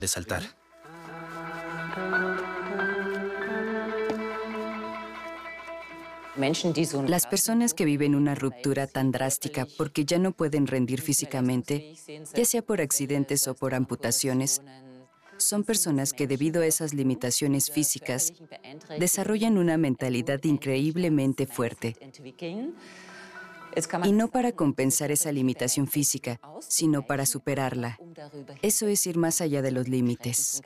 de saltar. Las personas que viven una ruptura tan drástica porque ya no pueden rendir físicamente, ya sea por accidentes o por amputaciones, son personas que debido a esas limitaciones físicas desarrollan una mentalidad increíblemente fuerte. Y no para compensar esa limitación física, sino para superarla. Eso es ir más allá de los límites.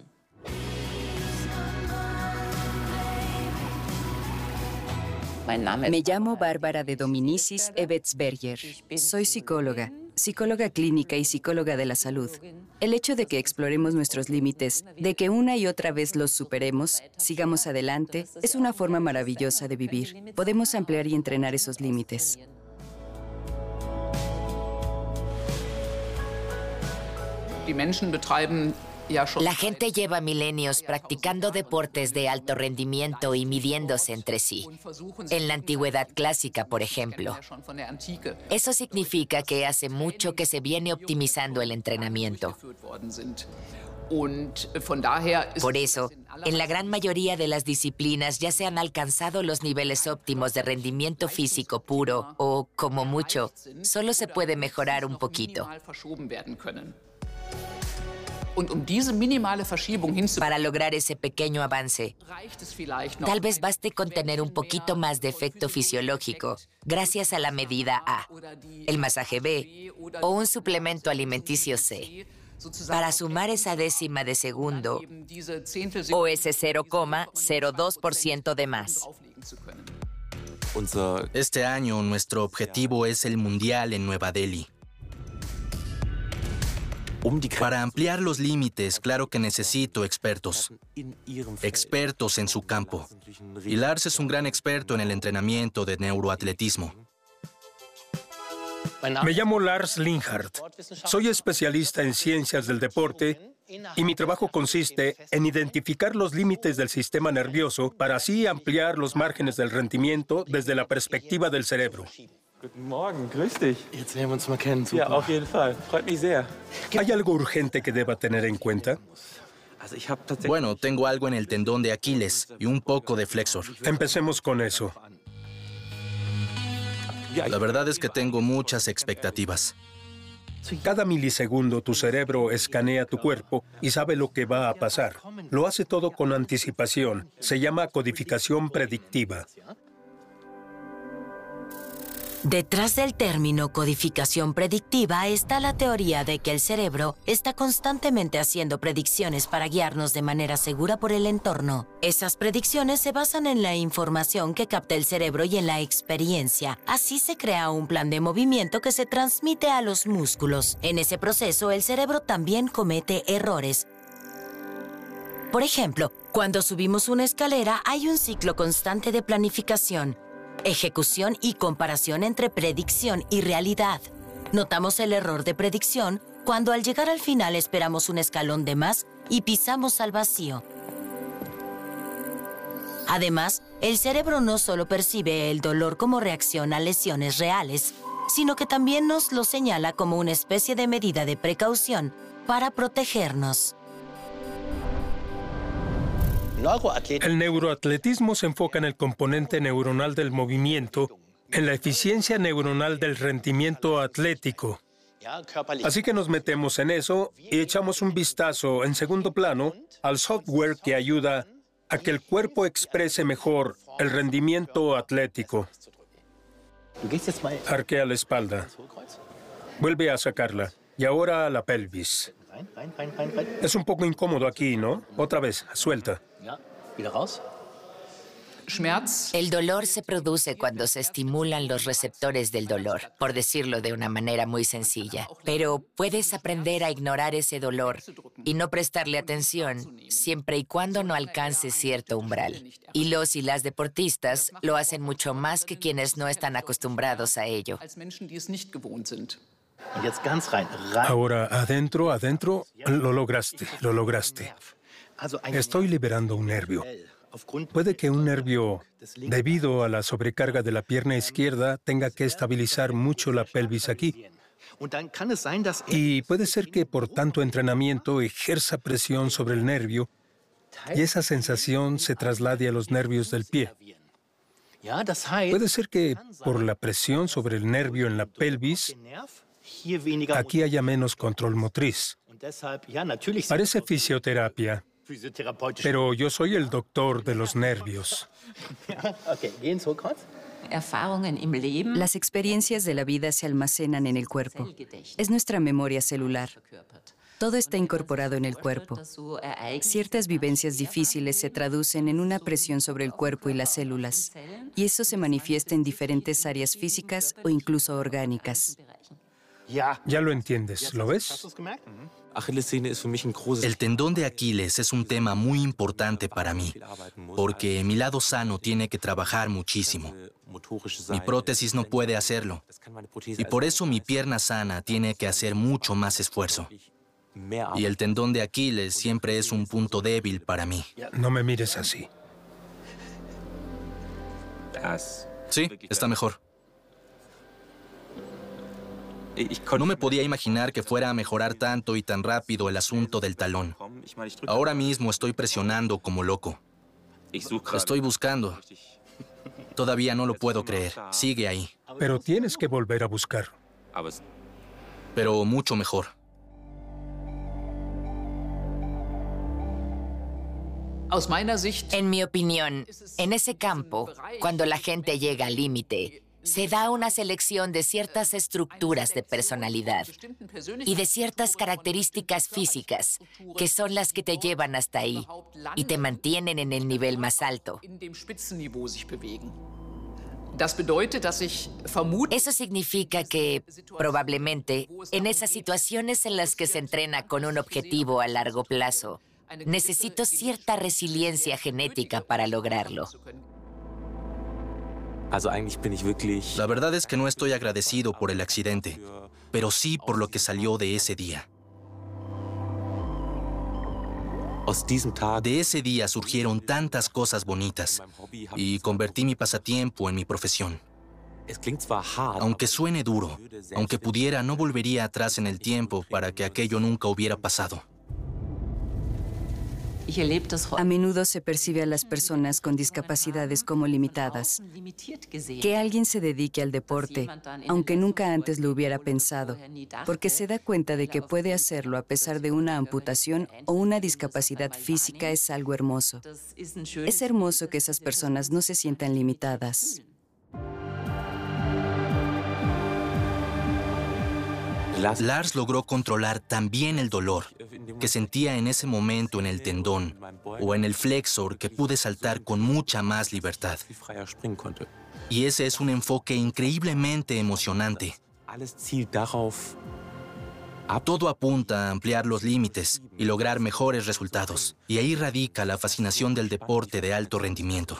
Me llamo Bárbara de Dominicis Ebetsberger. Soy psicóloga clínica y psicóloga de la salud. El hecho de que exploremos nuestros límites, de que una y otra vez los superemos, sigamos adelante, es una forma maravillosa de vivir. Podemos ampliar y entrenar esos límites. La gente lleva milenios practicando deportes de alto rendimiento y midiéndose entre sí. En la antigüedad clásica, por ejemplo. Eso significa que hace mucho que se viene optimizando el entrenamiento. Por eso, en la gran mayoría de las disciplinas ya se han alcanzado los niveles óptimos de rendimiento físico puro o, como mucho, solo se puede mejorar un poquito. Para lograr ese pequeño avance, tal vez baste con tener un poquito más de efecto fisiológico gracias a la medida A, el masaje B o un suplemento alimenticio C, para sumar esa décima de segundo o ese 0,02% de más. Este año nuestro objetivo es el Mundial en Nueva Delhi. Para ampliar los límites, claro que necesito expertos. Expertos en su campo. Y Lars es un gran experto en el entrenamiento de neuroatletismo. Me llamo Lars Linhardt. Soy especialista en ciencias del deporte y mi trabajo consiste en identificar los límites del sistema nervioso para así ampliar los márgenes del rendimiento desde la perspectiva del cerebro. Guten Morgen, grüß dich. Jetzt lernen wir uns mal kennen. Super. Ja, auf jeden Fall. Freut mich sehr. ¿Hay algo urgente que deba tener en cuenta? Bueno, tengo algo en el tendón de Aquiles y un poco de flexor. Empecemos con eso. La verdad es que tengo muchas expectativas. Cada milisegundo tu cerebro escanea tu cuerpo y sabe lo que va a pasar. Lo hace todo con anticipación. Se llama codificación predictiva. Detrás del término codificación predictiva está la teoría de que el cerebro está constantemente haciendo predicciones para guiarnos de manera segura por el entorno. Esas predicciones se basan en la información que capta el cerebro y en la experiencia. Así se crea un plan de movimiento que se transmite a los músculos. En ese proceso, el cerebro también comete errores. Por ejemplo, cuando subimos una escalera, hay un ciclo constante de planificación, ejecución y comparación entre predicción y realidad. Notamos el error de predicción cuando al llegar al final esperamos un escalón de más y pisamos al vacío. Además, el cerebro no solo percibe el dolor como reacción a lesiones reales, sino que también nos lo señala como una especie de medida de precaución para protegernos. El neuroatletismo se enfoca en el componente neuronal del movimiento, en la eficiencia neuronal del rendimiento atlético. Así que nos metemos en eso y echamos un vistazo en segundo plano al software que ayuda a que el cuerpo exprese mejor el rendimiento atlético. Arquea la espalda. Vuelve a sacarla. Y ahora a la pelvis. Es un poco incómodo aquí, ¿no? Otra vez, suelta. El dolor se produce cuando se estimulan los receptores del dolor, por decirlo de una manera muy sencilla. Pero puedes aprender a ignorar ese dolor y no prestarle atención siempre y cuando no alcances cierto umbral. Y los y las deportistas lo hacen mucho más que quienes no están acostumbrados a ello. Ahora, adentro, adentro, lo lograste, lo lograste. Estoy liberando un nervio. Puede que un nervio, debido a la sobrecarga de la pierna izquierda, tenga que estabilizar mucho la pelvis aquí. Y puede ser que por tanto entrenamiento ejerza presión sobre el nervio y esa sensación se traslade a los nervios del pie. Puede ser que por la presión sobre el nervio en la pelvis, aquí haya menos control motriz. Parece fisioterapia, pero yo soy el doctor de los nervios. Las experiencias de la vida se almacenan en el cuerpo. Es nuestra memoria celular. Todo está incorporado en el cuerpo. Ciertas vivencias difíciles se traducen en una presión sobre el cuerpo y las células, y eso se manifiesta en diferentes áreas físicas o incluso orgánicas. Ya lo entiendes, ¿lo ves? El tendón de Aquiles es un tema muy importante para mí, porque mi lado sano tiene que trabajar muchísimo. Mi prótesis no puede hacerlo, y por eso mi pierna sana tiene que hacer mucho más esfuerzo. Y el tendón de Aquiles siempre es un punto débil para mí. No me mires así. Sí, está mejor. No me podía imaginar que fuera a mejorar tanto y tan rápido el asunto del talón. Ahora mismo estoy presionando como loco. Estoy buscando. Todavía no lo puedo creer. Sigue ahí. Pero tienes que volver a buscar. Pero mucho mejor. En mi opinión, en ese campo, cuando la gente llega al límite, se da una selección de ciertas estructuras de personalidad y de ciertas características físicas que son las que te llevan hasta ahí y te mantienen en el nivel más alto. Eso significa que, probablemente, en esas situaciones en las que se entrena con un objetivo a largo plazo, necesito cierta resiliencia genética para lograrlo. La verdad es que no estoy agradecido por el accidente, pero sí por lo que salió de ese día. De ese día surgieron tantas cosas bonitas y convertí mi pasatiempo en mi profesión. Aunque suene duro, aunque pudiera, no volvería atrás en el tiempo para que aquello nunca hubiera pasado. A menudo se percibe a las personas con discapacidades como limitadas. Que alguien se dedique al deporte, aunque nunca antes lo hubiera pensado, porque se da cuenta de que puede hacerlo a pesar de una amputación o una discapacidad física, es algo hermoso. Es hermoso que esas personas no se sientan limitadas. Lars logró controlar también el dolor que sentía en ese momento en el tendón o en el flexor, que pude saltar con mucha más libertad. Y ese es un enfoque increíblemente emocionante. Todo apunta a ampliar los límites y lograr mejores resultados. Y ahí radica la fascinación del deporte de alto rendimiento.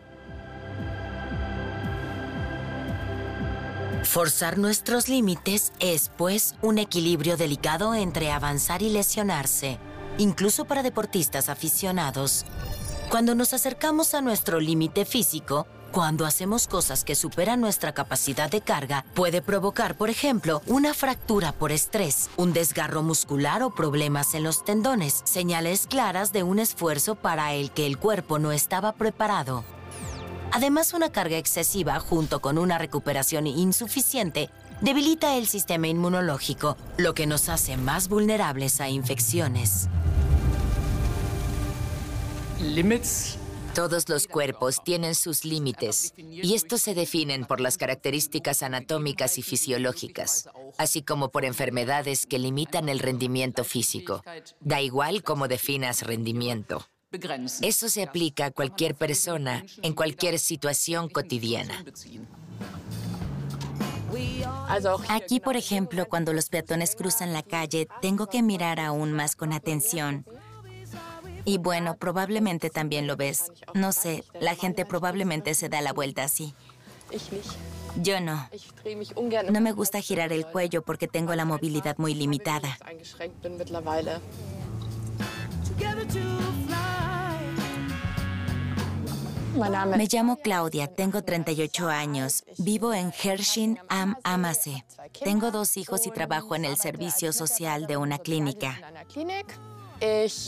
Forzar nuestros límites es, pues, un equilibrio delicado entre avanzar y lesionarse, incluso para deportistas aficionados. Cuando nos acercamos a nuestro límite físico, cuando hacemos cosas que superan nuestra capacidad de carga, puede provocar, por ejemplo, una fractura por estrés, un desgarro muscular o problemas en los tendones, señales claras de un esfuerzo para el que el cuerpo no estaba preparado. Además, una carga excesiva junto con una recuperación insuficiente debilita el sistema inmunológico, lo que nos hace más vulnerables a infecciones. Todos los cuerpos tienen sus límites, y estos se definen por las características anatómicas y fisiológicas, así como por enfermedades que limitan el rendimiento físico. Da igual cómo definas rendimiento. Eso se aplica a cualquier persona en cualquier situación cotidiana. Aquí, por ejemplo, cuando los peatones cruzan la calle, tengo que mirar aún más con atención. Y bueno, probablemente también lo ves. No sé, la gente probablemente se da la vuelta así. Yo no. No me gusta girar el cuello porque tengo la movilidad muy limitada. Me llamo Claudia, tengo 38 años. Vivo en Hersching am Ammersee. Tengo 2 hijos y trabajo en el servicio social de una clínica.